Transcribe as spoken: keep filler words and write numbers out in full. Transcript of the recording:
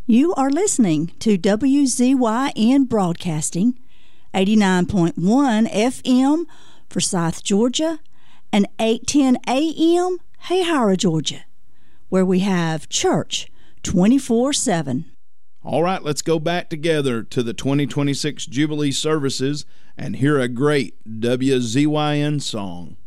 You are listening to W Z Y N Broadcasting, eighty-nine point one F M Forsyth, Georgia, and eight ten A M Hayhara, Georgia, where we have church twenty-four seven. All right, let's go back together to the twenty twenty-six Jubilee services and hear a great W Z Y N song.